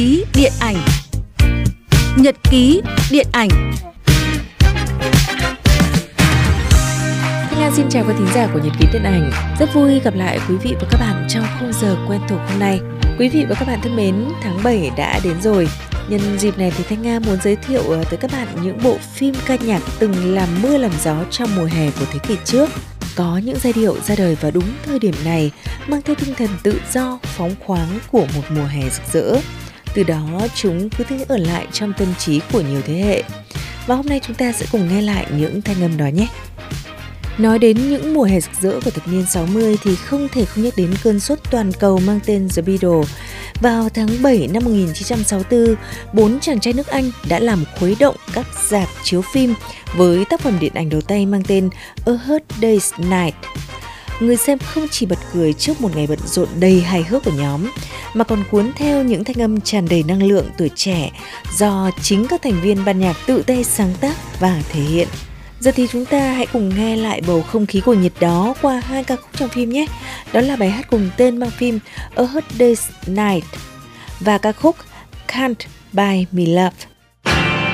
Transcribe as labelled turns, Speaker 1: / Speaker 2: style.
Speaker 1: Ký điện ảnh. Nhật ký điện ảnh.
Speaker 2: Thanh Nga xin chào các thính giả của Nhật ký điện ảnh. Rất vui gặp lại quý vị và các bạn trong khung giờ quen thuộc hôm nay. Quý vị và các bạn thân mến, tháng 7 đã đến rồi. Nhân dịp này thì Thanh Nga muốn giới thiệu tới các bạn những bộ phim ca nhạc từng làm mưa làm gió trong mùa hè của thế kỷ trước. Có những giai điệu ra đời vào đúng thời điểm này, mang theo tinh thần tự do, phóng khoáng của một mùa hè rực rỡ. Từ đó chúng cứ thế ở lại trong tâm trí của nhiều thế hệ. Và hôm nay chúng ta sẽ cùng nghe lại những thanh âm đó nhé. Nói đến những mùa hè rực rỡ của thập niên 60 thì không thể không nhắc đến cơn sốt toàn cầu mang tên The Beatles. Vào tháng 7 năm 1964, 4 chàng trai nước Anh đã làm khuấy động các rạp chiếu phim với tác phẩm điện ảnh đầu tay mang tên A Hard Day's Night. Người xem không chỉ bật cười trước một ngày bận rộn đầy hài hước của nhóm, mà còn cuốn theo những thanh âm tràn đầy năng lượng tuổi trẻ do chính các thành viên ban nhạc tự tay sáng tác và thể hiện. Giờ thì chúng ta hãy cùng nghe lại bầu không khí cuồng nhiệt đó qua hai ca khúc trong phim nhé. Đó là bài hát cùng tên mang phim A Hard Day's Night và ca khúc Can't Buy Me Love.